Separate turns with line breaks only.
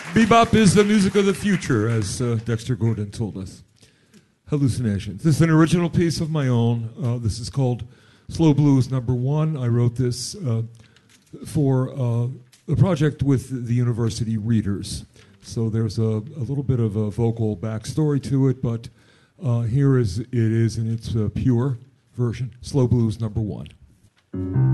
Bebop is the music of the future, as Dexter Gordon told us. Hallucinations. This is an original piece of my own. This is called Slow Blues Number 1. I wrote this for a project with the university readers. So there's a little bit of a vocal backstory to it, but here it is in its pure version, Slow Blues Number 1.